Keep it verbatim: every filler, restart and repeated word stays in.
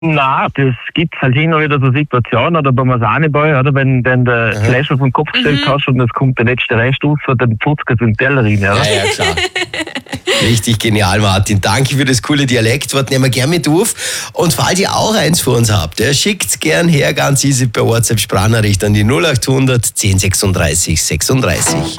Nein, das gibt halt hin und wieder so Situationen, oder beim Sahneball, oder wenn dann der Flash auf den Kopf gestellt hast und es kommt der letzte Rest raus, dann putzt es in den Teller rein, oder? Ja, ja, klar. Richtig genial, Martin. Danke für das coole Dialektwort. Nehmen wir gerne mit auf. Und falls ihr auch eins für uns habt, ja, schickt's gern her, ganz easy per WhatsApp Sprachnachricht an die null acht hundert zehn sechsunddreißig sechsunddreißig.